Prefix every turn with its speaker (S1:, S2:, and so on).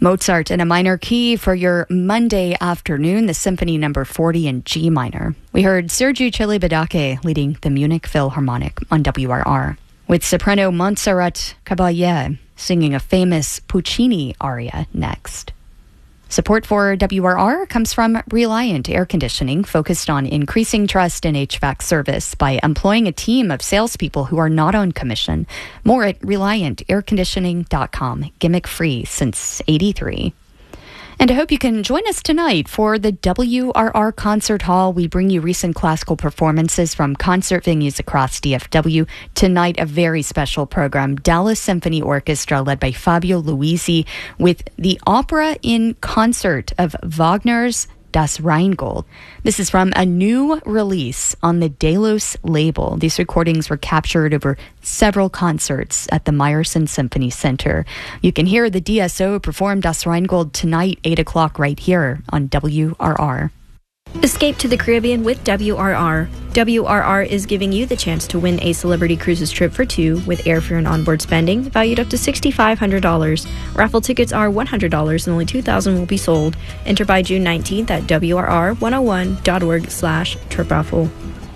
S1: Mozart in a minor key for your Monday afternoon, the Symphony No. 40 in G minor. We heard Sergiu Celibidache leading the Munich Philharmonic on WRR, with soprano Montserrat Caballé singing a famous Puccini aria next. Support for WRR comes from Reliant Air Conditioning, focused on increasing trust in HVAC service by employing a team of salespeople who are not on commission. More at ReliantAirConditioning.com. Gimmick free since '83. And I hope you can join us tonight for the WRR Concert Hall. We bring you recent classical performances from concert venues across DFW. Tonight, a very special program, Dallas Symphony Orchestra, led by Fabio Luisi, with the opera in concert of Wagner's Das Rheingold. This is from a new release on the Delos label. These recordings were captured over several concerts at the Meyerson Symphony Center. You can hear the DSO perform Das Rheingold tonight, 8 o'clock, right here on WRR.
S2: Escape to the Caribbean with WRR. WRR is giving you the chance to win a Celebrity Cruises trip for two with airfare and onboard spending valued up to $6,500. Raffle tickets are $100 and only 2,000 will be sold. Enter by June 19th at WRR101.org/trip raffle.